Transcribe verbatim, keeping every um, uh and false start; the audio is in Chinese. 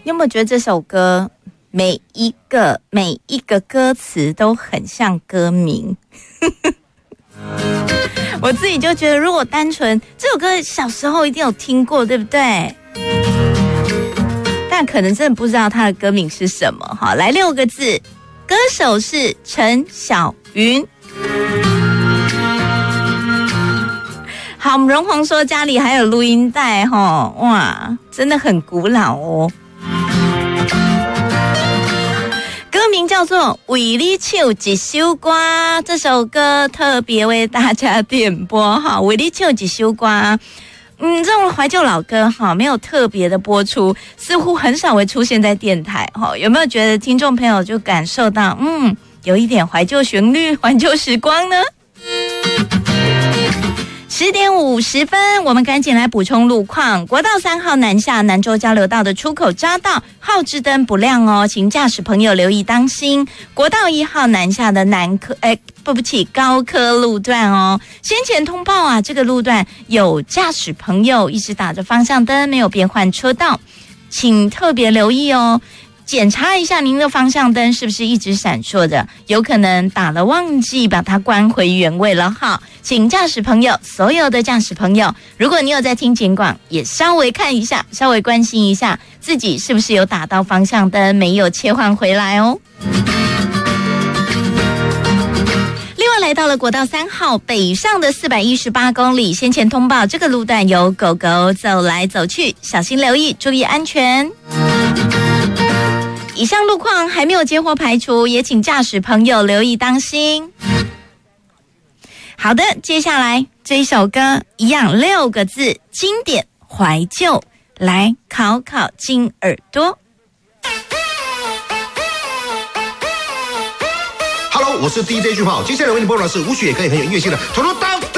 有没有觉得这首歌每一个每一个歌词都很像歌名？我自己就觉得，如果单纯这首歌小时候一定有听过，对不对？但可能真的不知道它的歌名是什么。好，来六个字，歌手是陈小云。好，我们荣宏说家里还有录音带齁，哇，真的很古老哦。歌名叫做《为你唱一首歌》，这首歌特别为大家点播哈，《为你唱一首歌》。嗯，这种怀旧老歌哈，没有特别的播出，似乎很少会出现在电台哈。有没有觉得听众朋友就感受到，嗯，有一点怀旧旋律、怀旧时光呢？十点五十分，我们赶紧来补充路况。国道三号南下南州交流道的出口匝道号志灯不亮哦，请驾驶朋友留意当心。国道一号南下的南科，哎，对不起，高科路段哦，先前通报啊，这个路段有驾驶朋友一直打着方向灯，没有变换车道，请特别留意哦。检查一下您的方向灯是不是一直闪烁着，有可能打了忘记把它关回原位了哈。请驾驶朋友，所有的驾驶朋友，如果你有在听警广，也稍微看一下，稍微关心一下自己是不是有打到方向灯，没有切换回来哦。另外来到了国道三号北上的四百一十八公里，先前通报这个路段有狗狗走来走去，小心留意，注意安全。以上路况还没有接获排除，也请驾驶朋友留意当心。好的，接下来这一首歌一样六个字，经典怀旧，来考考金耳朵。 Hello， 我是 D J 巨炮，接下来为你播放的是吴雪可以很有音乐性的《头头当》。